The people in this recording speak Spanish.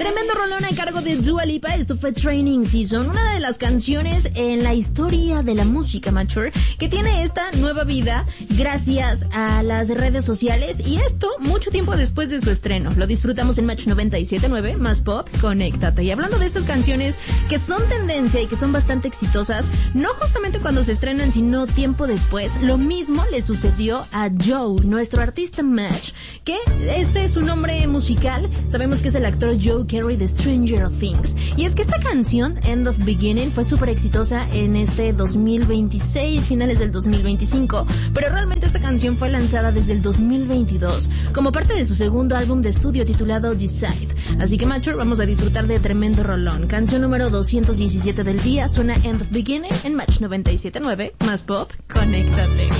Tremendo rolón a cargo de Dua Lipa. Esto fue Training Season, una de las canciones en la historia de la música mature que tiene esta nueva vida gracias a las redes sociales, y esto mucho tiempo después de su estreno. Lo disfrutamos en Match 97.9, más pop, conéctate. Y hablando de estas canciones que son tendencia y que son bastante exitosas, no justamente cuando se estrenan, sino tiempo después, lo mismo le sucedió a Joe, nuestro artista Match, que este es su nombre musical. Sabemos que es el actor Joe Carey de Stranger Things. Y es que esta canción, End of Beginning, fue súper exitosa en este 2026, finales del 2025, pero realmente esta canción fue lanzada desde el 2022 como parte de su segundo álbum de estudio titulado Decide. Así que Mature, vamos a disfrutar de tremendo rolón. Canción número 217 del día, suena End of Beginning en Match 97.9, más pop, conéctate.